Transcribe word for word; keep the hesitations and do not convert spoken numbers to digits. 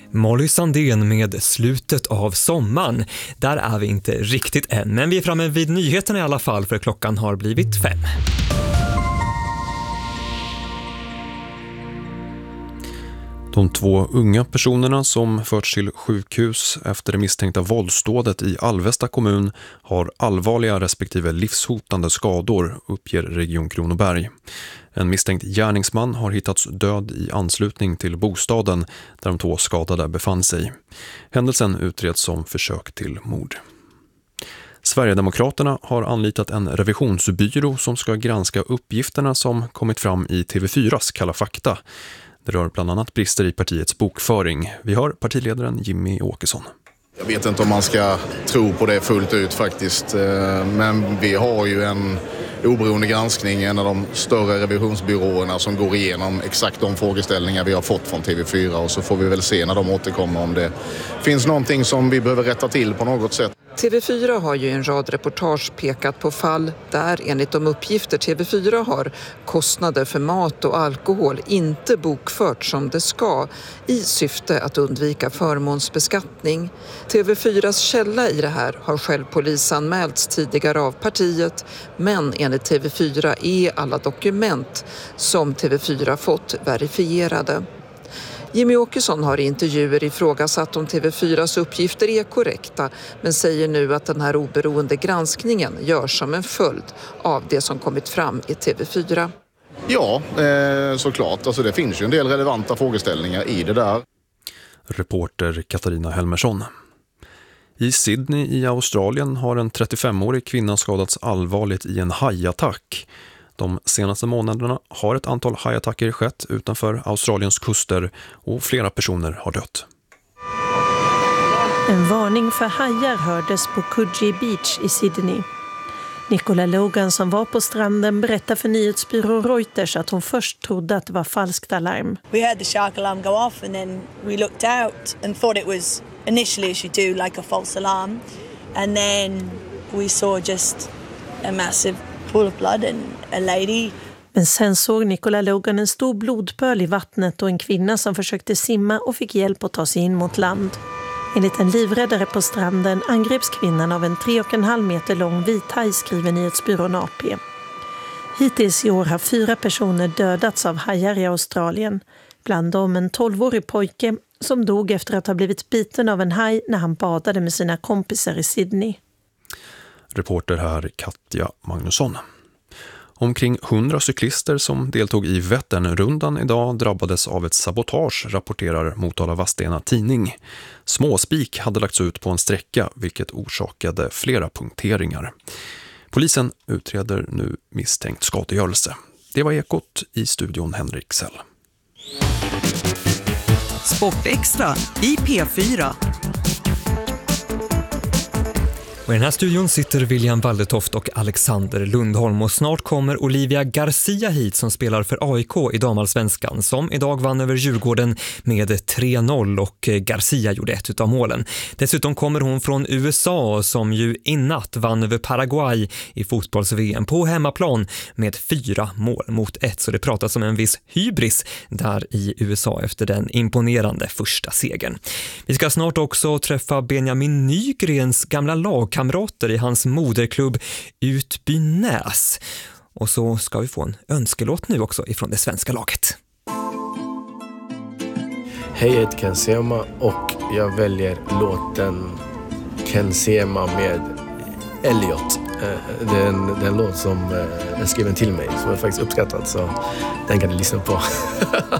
Molly Sandén med slutet av sommaren. Där är vi inte riktigt än, men vi är framme vid nyheterna i alla fall, för klockan har blivit fem. De två unga personerna som förts till sjukhus efter det misstänkta våldsdådet i Alvesta kommun har allvarliga respektive livshotande skador, uppger Region Kronoberg. En misstänkt gärningsman har hittats död i anslutning till bostaden där de två skadade befann sig. Händelsen utreds som försök till mord. Sverigedemokraterna har anlitat en revisionsbyrå som ska granska uppgifterna som kommit fram i T V fyras Kalla fakta. Det rör bland annat brister i partiets bokföring. Vi hör partiledaren Jimmy Åkesson. Jag vet inte om man ska tro på det fullt ut faktiskt. Men vi har ju en oberoende granskning, en av de större revisionsbyråerna som går igenom exakt de frågeställningar vi har fått från T V fyra. Och så får vi väl se när de återkommer om det finns någonting som vi behöver rätta till på något sätt. T V fyra har ju i en rad reportage pekat på fall där enligt de uppgifter T V fyra har kostnader för mat och alkohol inte bokfört som det ska i syfte att undvika förmånsbeskattning. T V fyras källa i det här har själv polisanmälts tidigare av partiet, men enligt T V fyra är alla dokument som T V fyra fått verifierade. Jimmy Åkesson har i intervjuer ifrågasatt om T V fyras uppgifter är korrekta, men säger nu att den här oberoende granskningen görs som en följd av det som kommit fram i T V fyra. Ja, eh, såklart. Alltså det finns ju en del relevanta frågeställningar i det där. Reporter Katarina Helmersson. I Sydney i Australien har en trettiofemårig kvinna skadats allvarligt i en hajattack. De senaste månaderna har ett antal hajattacker skett utanför Australiens kuster och flera personer har dött. En varning för hajar hördes på Coogee Beach i Sydney. Nicola Logan som var på stranden berättar för nyhetsbyrån Reuters att hon först trodde att det var falskt alarm. We heard the shark alarm go off and then we looked out and thought it was initially as you do like a false alarm, and then we saw just a massive pool of blood and a lady. Men sen såg Nicola Logan en stor blodpöl i vattnet och en kvinna som försökte simma och fick hjälp att ta sig in mot land. Enligt en livräddare på stranden angreps kvinnan av en tre och en halv meter lång vithaj, skriver nyhetsbyrån A P. Hittills i år har fyra personer dödats av hajar i Australien. Bland dem en tolvårig pojke som dog efter att ha blivit biten av en haj när han badade med sina kompisar i Sydney. Reporter här Katja Magnusson. Omkring hundra cyklister som deltog i Vätternrundan idag drabbades av ett sabotage, rapporterar Motala Vadstena tidning. Småspik hade lagts ut på en sträcka, vilket orsakade flera punkteringar. Polisen utreder nu misstänkt skadegörelse. Det var Ekot, i studion Henrik Sell. Sportextra i P fyra. Och i den här studion sitter William Waldetoft och Alexander Lundholm, och snart kommer Olivia Garcia hit som spelar för A I K i damallsvenskan, som idag vann över Djurgården med tre noll, och Garcia gjorde ett av målen. Dessutom kommer hon från U S A som ju innatt vann över Paraguay i fotbolls-V M på hemmaplan med fyra mål mot ett, så det pratas om en viss hybris där i U S A efter den imponerande första segern. Vi ska snart också träffa Benjamin Nygrens gamla lag kamrater i hans moderklubb Utbynäs. Och så ska vi få en önskelåt nu också ifrån det svenska laget. Hej, jag heter Ken Sema och jag väljer låten Ken Sema med Elliot. Det är en, det är en låt som är skriven till mig som är faktiskt uppskattad, så den kan du lyssna på.